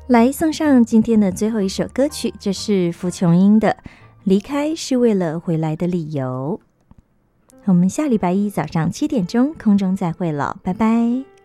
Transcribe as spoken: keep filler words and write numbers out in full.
来送上今天的最后一首歌曲，这是傅琼英的《离开是为了回来的理由》。我们下礼拜一早上七点钟空中再会了，拜拜。